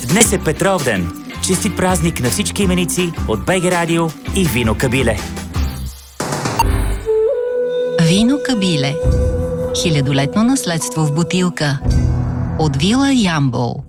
Днес е Петровден! Честит празник на всички именици от БГ Радио и Вино Кабиле! Вино Кабиле. Хилядолетно наследство в бутилка. От вила Ямбол.